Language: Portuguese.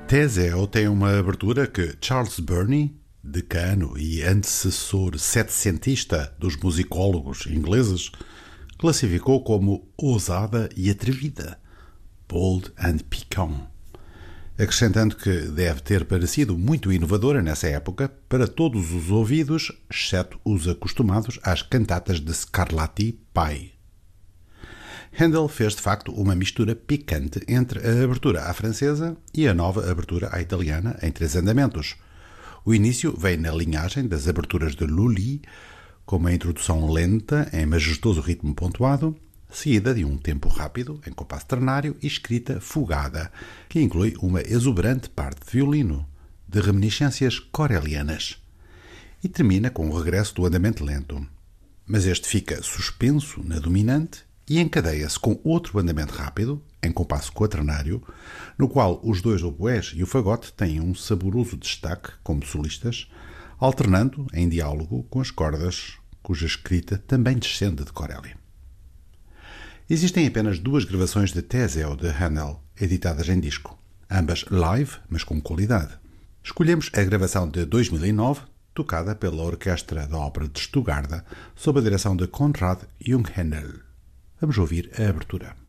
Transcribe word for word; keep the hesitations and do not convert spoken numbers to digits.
Teseo tem uma abertura que Charles Burney, decano e antecessor setecentista dos musicólogos ingleses, classificou como ousada e atrevida, bold and piquant, acrescentando que deve ter parecido muito inovadora nessa época para todos os ouvidos, exceto os acostumados às cantatas de Scarlatti Pai. Handel fez de facto uma mistura picante entre a abertura à francesa e a nova abertura à italiana em três andamentos. O início vem na linhagem das aberturas de Lully, com uma introdução lenta em majestoso ritmo pontuado, seguida de um tempo rápido em compasso ternário e escrita fugada, que inclui uma exuberante parte de violino, de reminiscências corellianas, e termina com o regresso do andamento lento. Mas este fica suspenso na dominante e encadeia-se com outro andamento rápido, em compasso quaternário, no qual os dois oboés e o fagote têm um saboroso destaque como solistas, alternando em diálogo com as cordas, cuja escrita também descende de Corelli. Existem apenas duas gravações de Teseo de Handel, editadas em disco, ambas live, mas com qualidade. Escolhemos a gravação de dois mil e nove, tocada pela Orquestra da Ópera de Stuttgart, sob a direção de Konrad Junghandel. Vamos ouvir a abertura.